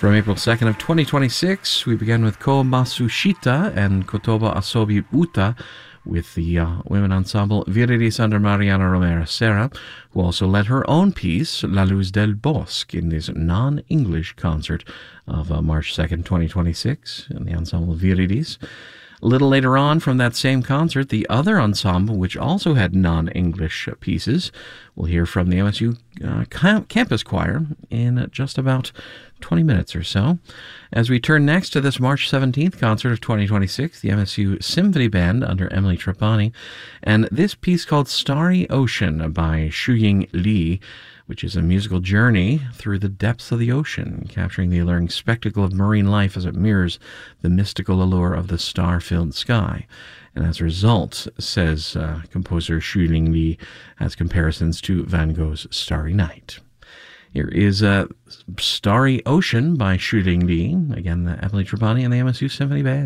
From April 2nd of 2026, we began with Ko Masushita and Kotoba Asobi Uta with the women ensemble Viridis under Mariana Romero Serra, who also led her own piece, La Luz del Bosque, in this non-English concert of March 2nd, 2026, in the ensemble Viridis. A little later on from that same concert, the other ensemble, which also had non-English pieces, we'll hear from the MSU Campus Choir in just about 20 minutes or so. As we turn next to this March 17th concert of 2026, the MSU Symphony Band under Emily Trapani, and this piece called Starry Ocean by Shuying Lee, which is a musical journey through the depths of the ocean, capturing the alluring spectacle of marine life as it mirrors the mystical allure of the star-filled sky. And as a result, says composer Shuying Lee, has comparisons to Van Gogh's Starry Night. Here is Starry Ocean by Shuying Lee, again, Emily Trapani and the MSU Symphony Band.